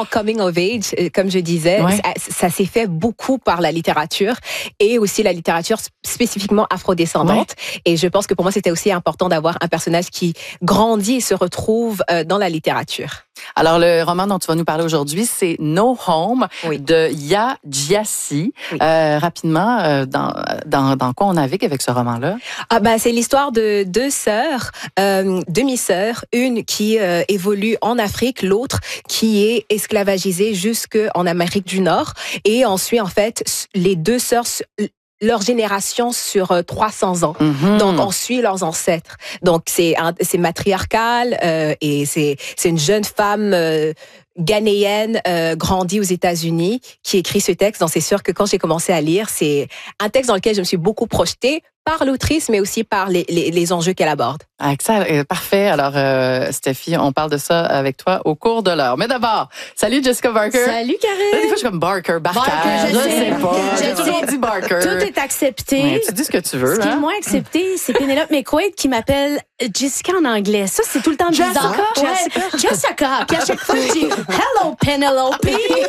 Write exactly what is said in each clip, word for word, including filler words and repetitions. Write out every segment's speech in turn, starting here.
mon coming of age, comme je disais, ouais. ça, ça s'est fait beaucoup par la littérature et aussi la littérature spécifiquement afrodescendante. Ouais. Et je pense que pour moi, c'était aussi important d'avoir un personnage qui grandit et se retrouve euh, dans la littérature. Alors, le roman dont tu vas nous parler aujourd'hui, c'est No Home oui. de Yaa Gyasi. Oui. Euh, rapidement, euh, dans, dans, dans quoi on navigue avec ce roman-là? Ah ben, c'est l'histoire de deux sœurs, euh, demi-sœurs, une qui euh, évolue en Afrique, l'autre qui est esclavagisée jusqu'en Amérique du Nord. Et ensuite, en fait, les deux sœurs... leur génération sur euh, trois cents ans. Mm-hmm. Donc, on suit leurs ancêtres. Donc, c'est un, c'est matriarcal euh, et c'est c'est une jeune femme euh, ghanéenne euh, grandie aux États-Unis qui écrit ce texte. Donc, c'est sûr que quand j'ai commencé à lire, c'est un texte dans lequel je me suis beaucoup projetée par l'autrice, mais aussi par les, les, les enjeux qu'elle aborde. Excellent, parfait. Alors, euh, Steffi, on parle de ça avec toi au cours de l'heure. Mais d'abord, salut Jessica Barker. Salut Karine. Là, des fois, je suis comme Barker, Barker. Barker je, je sais, sais pas. Je J'ai toujours dit Barker. Tout est accepté. Ouais, tu dis ce que tu veux. Ce hein? qui est moins accepté, c'est Penelope McQuaid qui m'appelle Jessica en anglais. Ça, c'est tout le temps bizarre. Jessica. Ouais. Jessica. Puis à chaque fois, je dis Hello Penelope.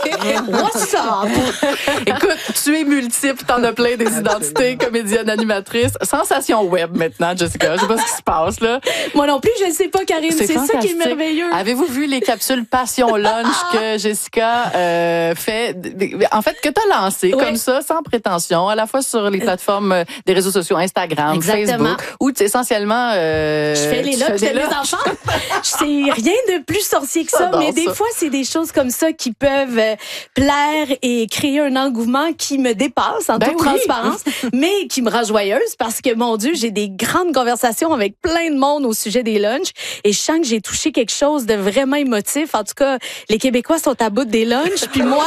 What's up? Écoute, tu es multiple, t'en as plein des identités, comédienne, animatrice. Sensation web maintenant, Jessica. Je sais pas ce qui se passe là. Moi non plus, je ne sais pas, Karine. C'est, c'est ça qui est merveilleux. Avez-vous vu les capsules Passion Lunch que Jessica euh, fait, en fait, que tu as lancé oui. comme ça, sans prétention, à la fois sur les plateformes des réseaux sociaux, Instagram, Exactement. Facebook, où essentiellement... Euh, je fais les lunchs de mes enfants. C'est rien de plus sorcier que ça, J'adore mais des ça. fois, c'est des choses comme ça qui peuvent plaire et créer un engouement qui me dépasse en ben toute oui. transparence, mais qui me rend joyeuse parce que, mon Dieu, j'ai des grandes conversations avec plein de monde au sujet des lunchs et je sens que j'ai touché quelque chose de vraiment émotif. En tout cas, les Québécois sont à bout des lunchs, puis moi,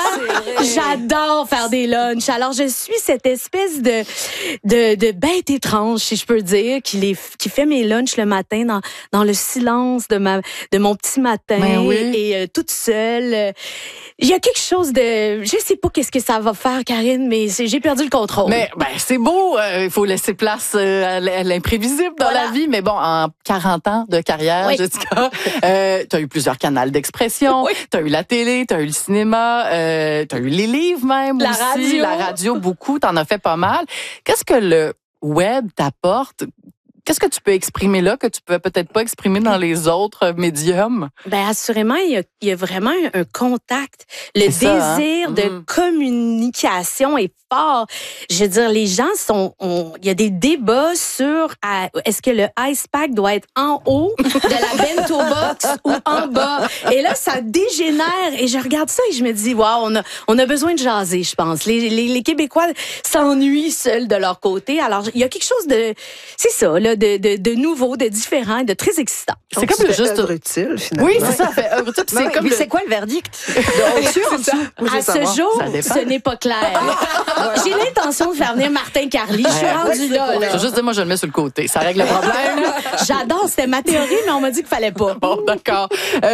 j'adore faire des lunchs. Alors, je suis cette espèce de de, de bête étrange, si je peux dire, qui les qui fait mes lunchs le matin dans dans le silence de ma de mon petit matin ben oui. et euh, toute seule. Il y a quelque chose de, je sais pas qu'est-ce que ça va faire, Karine, mais c'est, j'ai perdu le contrôle. Mais ben c'est beau, il euh, faut laisser place euh, à l'imprévisible dans voilà. la vie. Mais bon, en quarante ans de carrière, oui. Jessica, euh, tu as eu plusieurs canaux d'expression, oui. tu as eu la télé, tu as eu le cinéma, euh, tu as eu les livres même la aussi, radio. la radio beaucoup, tu en as fait pas mal. Qu'est-ce que le web t'apporte? Qu'est-ce que tu peux exprimer là que tu peux peut-être pas exprimer dans les autres médiums? Ben assurément, il y a, il y a vraiment un, un contact. Le C'est désir ça, hein? de mmh. communication est fort. Je veux dire, les gens sont... On, il y a des débats sur à, est-ce que le ice pack doit être en haut de la bento box ou en bas. Et là, ça dégénère. Et je regarde ça et je me dis, wow, on a, on a besoin de jaser, je pense. Les, les, les Québécois s'ennuient seuls de leur côté. Alors, il y a quelque chose de... C'est ça, là. De, de, de nouveau, de différent, de très excitant. C'est comme le juste œuvre utile, finalement. Oui, c'est ça, fait œuvre utile. C'est comme mais le... c'est quoi le verdict? De au-dessus, en dessous? À ce jour, ce n'est pas clair. J'ai l'intention de faire venir Martin Carly. Je suis rendue là. là. Je veux juste dire, moi, je le mets sur le côté. Ça règle le problème. J'adore. C'était ma théorie, mais on m'a dit qu'il fallait pas. Bon, d'accord.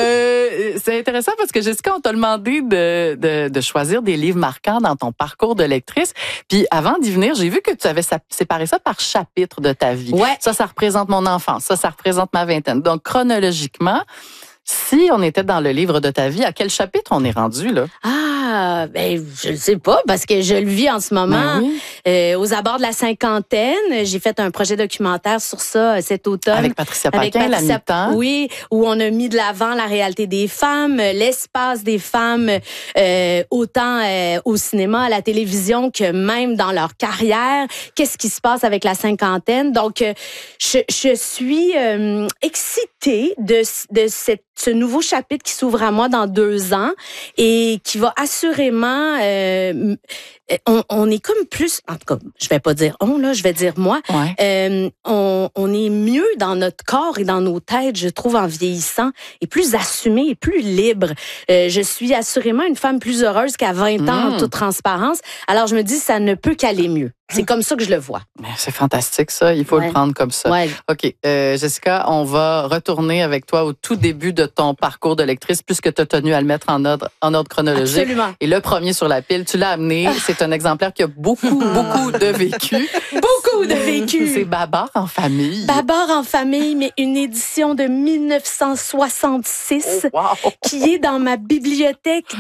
Euh, c'est intéressant parce que, Jessica, on t'a demandé de, de, de choisir des livres marquants dans ton parcours de lectrice. Puis, avant d'y venir, j'ai vu que tu avais séparé ça par chapitre de ta vie. Ouais. Ça, ça représente mon enfance. Ça, ça représente ma vingtaine. Donc, chronologiquement, si on était dans le livre de ta vie, à quel chapitre on est rendu, là? Ah, ben, je ne sais pas, parce que je le vis en ce moment. Ben oui. euh, aux abords de la cinquantaine. J'ai fait un projet documentaire sur ça cet automne. Avec Patricia Paquin, la mi-temps. Oui, où on a mis de l'avant la réalité des femmes, l'espace des femmes, euh, autant euh, au cinéma, à la télévision, que même dans leur carrière. Qu'est-ce qui se passe avec la cinquantaine? Donc, euh, je, je suis euh, excitée de, de cette ce nouveau chapitre qui s'ouvre à moi dans deux ans et qui va assurément... Euh, on, on est comme plus... En tout cas, je vais pas dire on, là, je vais dire moi. Ouais. Euh, on, on est mieux dans notre corps et dans nos têtes, je trouve, en vieillissant, et plus assumé et plus libre. Euh, je suis assurément une femme plus heureuse qu'à vingt ans, mmh. en toute transparence. Alors, je me dis, ça ne peut qu'aller mieux. C'est comme ça que je le vois. Mais c'est fantastique, ça. Il faut ouais. le prendre comme ça. Ouais. OK. Euh, Jessica, on va retourner avec toi au tout début de ton parcours de lectrice, puisque tu as tenu à le mettre en ordre, en ordre chronologique. Absolument. Et le premier sur la pile, tu l'as amené. C'est un exemplaire qui a beaucoup, beaucoup de vécu. Beaucoup de vécu. C'est Babar en famille. Babar en famille, mais une édition de mille neuf cent soixante-six oh, wow. qui est dans ma bibliothèque